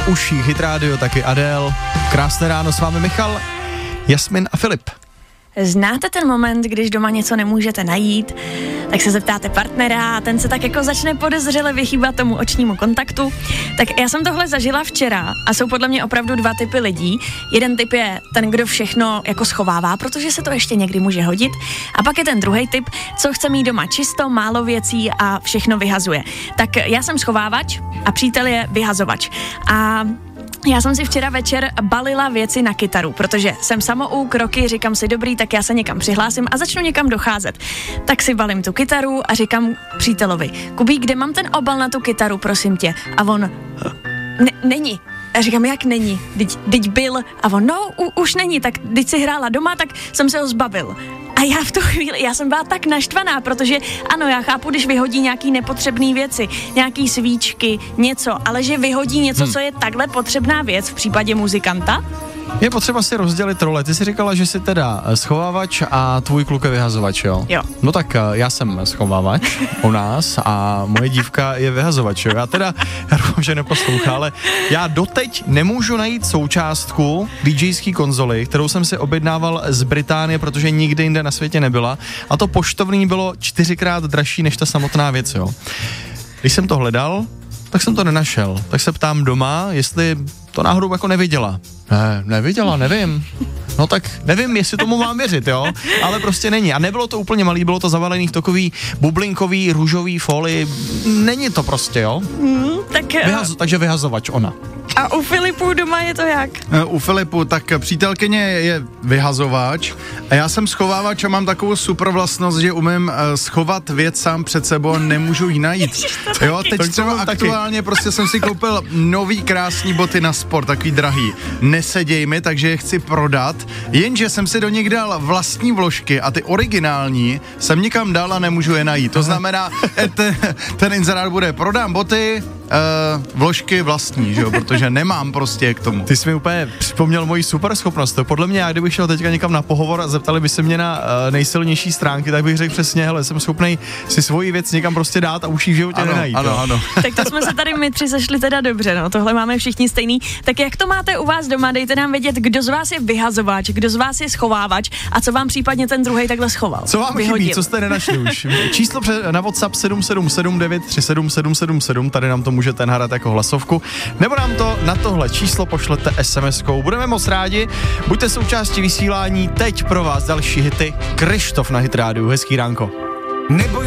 uších Hit Radio, taky Adele. Krásné ráno, s vámi Michal, Jasmin a Filip. Znáte ten moment, když doma něco nemůžete najít, tak se zeptáte partnera a ten se tak jako začne podezřele vychýbat tomu očnímu kontaktu. Tak já jsem tohle zažila včera a jsou podle mě opravdu dva typy lidí. Jeden typ je ten, kdo všechno jako schovává, protože se to ještě někdy může hodit. A pak je ten druhý typ, co chce mít doma čisto, málo věcí a všechno vyhazuje. Tak já jsem schovávač a přítel je vyhazovač. A já jsem si včera večer balila věci na kytaru, protože jsem samouk, roky, říkám si dobrý, tak já se někam přihlásím a začnu někam docházet. Tak si balím tu kytaru a říkám přítelovi, Kubí, kde mám ten obal na tu kytaru, prosím tě? A on, není. A říkám, jak není? Teď byl. A on, už není, tak když si hrála doma, tak jsem se ho zbavil. A já v tu chvíli, já jsem byla tak naštvaná, protože ano, já chápu, když vyhodí nějaký nepotřebný věci, nějaký svíčky, něco, ale že vyhodí něco, co je takhle potřebná věc v případě muzikanta. Je potřeba si rozdělit role. Ty jsi říkala, že jsi teda schovávač a tvůj kluk je vyhazovač, jo? Jo. No tak já jsem schovávač u nás a moje dívka je vyhazovač, jo? Já doufám, že neposlouchá, ale já doteď nemůžu najít součástku DJské konzoly, kterou jsem si objednával z Británie, protože nikde jinde na světě nebyla. A to poštovní bylo 4x dražší než ta samotná věc, jo? Když jsem to hledal, tak jsem to nenašel. Tak se ptám doma, jestli to náhodou jako neviděla. Neviděla, nevím. No tak nevím, jestli tomu mám věřit, jo, ale prostě není. A nebylo to úplně malý, bylo to zavalený v takový bublinkový, růžový folii. Není to prostě, jo. Takže vyhazovač ona. A u Filipu doma je to jak? U Filipu, tak přítelkyně je vyhazovač a já jsem schovávač a mám takovou super vlastnost, že umím schovat věc sám před sebou a nemůžu ji najít. Jo, teď třeba aktuálně prostě jsem si koupil nový krásný boty na sport, takový drahý. Neseděj mi, takže je chci prodat, jenže jsem si do nich dal vlastní vložky a ty originální jsem nikam dal a nemůžu je najít. To znamená, ten inzerát bude prodám boty, vložky vlastní, že jo, protože nemám prostě k tomu. Ty jsi mi úplně připomněl moji super schopnost. To podle mě, já kdybych šel teďka někam na pohovor a zeptali by se mě na nejsilnější stránky, tak bych řekl přesně, hele, jsem schopnej si svoji věc někam prostě dát a už ji v životě nenajít. Ano. Tak to jsme se tady my tři sešli teda dobře, no, tohle máme všichni stejný. Tak jak to máte u vás doma, dejte nám vědět, kdo z vás je vyhazovač, kdo z vás je schovávač a co vám případně ten druhý takhle schoval. Co vám chybí, co jste nenašli už? Číslo na WhatsApp 777 937 777, tady nám to můžete nahrát jako hlasovku, nebo nám to na tohle číslo pošlete SMS-kou. Budeme moc rádi, buďte součástí vysílání, teď pro vás další hity. Krištof na Hit Rádiu, hezký ránko.